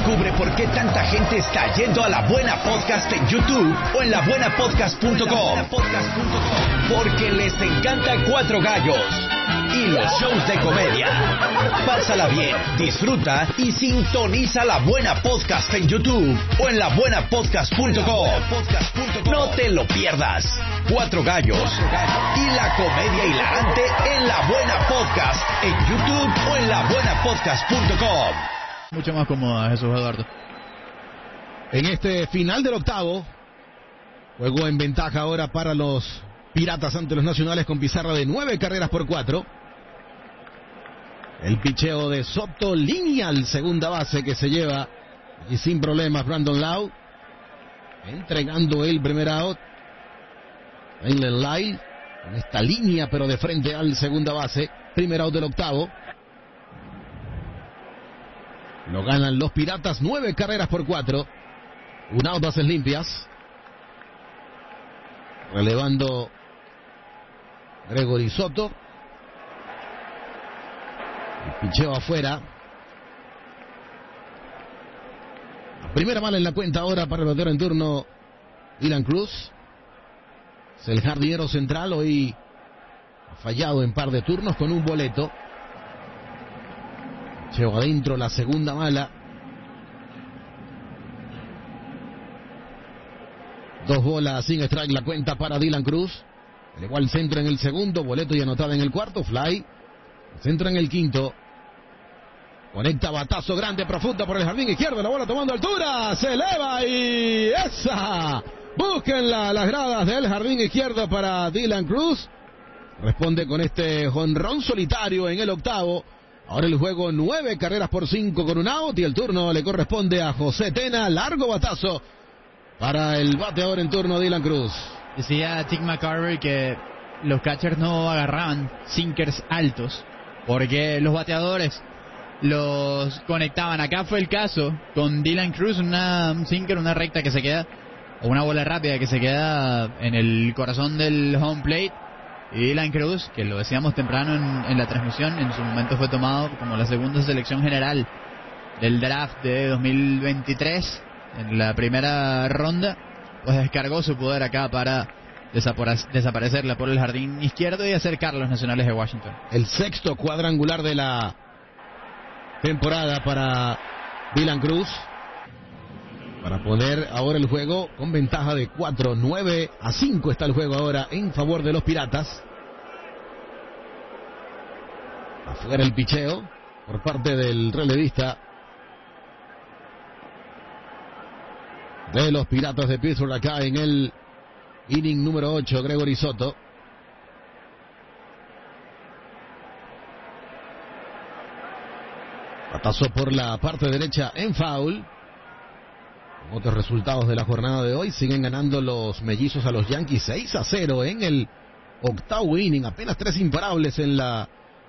Descubre por qué tanta gente está yendo a La Buena Podcast en YouTube o en labuenapodcast.com. Porque les encanta Cuatro Gallos y los shows de comedia. Pásala bien, disfruta y sintoniza La Buena Podcast en YouTube o en labuenapodcast.com. No te lo pierdas. Cuatro Gallos y la comedia hilarante en La Buena Podcast en YouTube o en labuenapodcast.com. Mucho más cómoda, Jesús Eduardo. En este final del octavo, juego en ventaja ahora para los Piratas ante los Nacionales con pizarra de 9-4. El picheo de Soto, lineal segunda base que se lleva y sin problemas Brandon Lowe, entregando el primer out. Leyland Lyle con esta línea pero de frente al segunda base, primer out del octavo. Lo ganan los Piratas, 9-4. Un out, bases limpias. Relevando Gregory Soto. El picheo afuera. La primera mala en la cuenta ahora para el bateador en turno, Dylan Cruz. Es el jardinero central, hoy ha fallado en par de turnos con un boleto. Picheo adentro, la segunda mala. 2 bolas sin strike la cuenta para Dylan Cruz. Al igual centro en el segundo, boleto y anotada en el cuarto, fly. Centro en el quinto. Conecta batazo grande, profundo por el jardín izquierdo. La bola tomando altura, se eleva y esa. Búsquenla las gradas del jardín izquierdo para Dylan Cruz. Responde con este jonrón solitario en el octavo. Ahora el juego 9-5 con un out y el turno le corresponde a José Tena. Largo batazo para el bateador en turno, Dylan Cruz. Decía Tick McCarver que los catchers no agarraban sinkers altos porque los bateadores los conectaban. Acá fue el caso con Dylan Cruz, un sinker, una recta que se queda, o una bola rápida que se queda en el corazón del home plate. Y Dylan Cruz, que lo decíamos temprano en la transmisión, en su momento fue tomado como la segunda selección general del draft de 2023 en la primera ronda, pues descargó su poder acá para desaparecerla por el jardín izquierdo y acercar a los Nacionales de Washington. El sexto cuadrangular de la temporada para Dylan Cruz, para poner ahora el juego con ventaja de 4, 9-5 está el juego ahora en favor de los Piratas. Afuera el picheo por parte del relevista de los Piratas de Pittsburgh acá en el inning número 8, Gregory Soto. Batazo por la parte derecha en foul. Otros resultados de la jornada de hoy: siguen ganando los mellizos a los Yankees 6-0 en el octavo inning. Apenas 3 imparables en la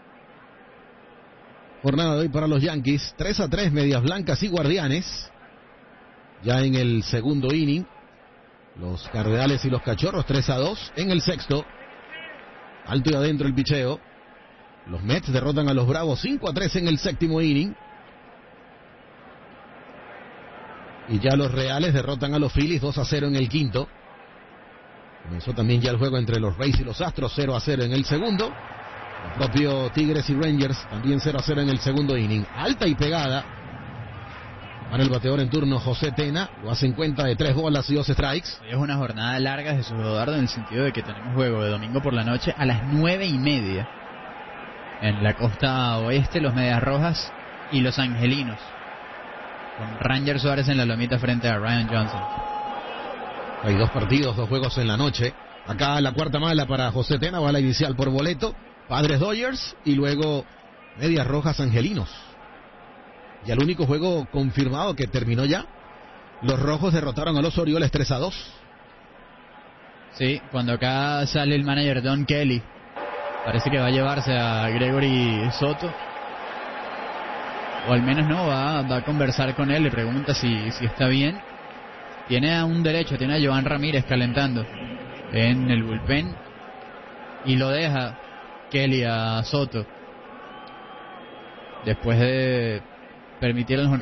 jornada de hoy para los Yankees. 3-3 Medias Blancas y Guardianes. Ya en el segundo inning, los Cardenales y los Cachorros 3-2 en el sexto. Alto y adentro el picheo. Los Mets derrotan a los Bravos 5-3 en el séptimo inning. Y ya los Reales derrotan a los Phillies 2-0 en el quinto. Comenzó también ya el juego entre los Rays y los Astros, 0-0 en el segundo. El propio Tigres y Rangers también 0-0 en el segundo inning. Alta y pegada para el bateador en turno, José Tena. Lo hace en cuenta de 3 bolas y 2 strikes. Es una jornada larga, Jesús Eduardo, en el sentido de que tenemos juego de domingo por la noche a las 9:30 en la costa oeste, los Medias Rojas y los Angelinos, con Ranger Suárez en la lomita frente a Ryan Johnson. Hay 2 partidos, 2 juegos en la noche. Acá la cuarta mala para José Tena, bala inicial por boleto. Padres Dodgers y luego Medias Rojas Angelinos. Y el único juego confirmado que terminó ya, los Rojos derrotaron a los Orioles 3-2. Sí, cuando acá sale el manager Don Kelly, parece que va a llevarse a Gregory Soto, o al menos no, va a conversar con él, le pregunta si está bien. Tiene a un derecho, tiene a Joan Ramírez calentando en el bullpen y lo deja Kelly a Soto después de permitir el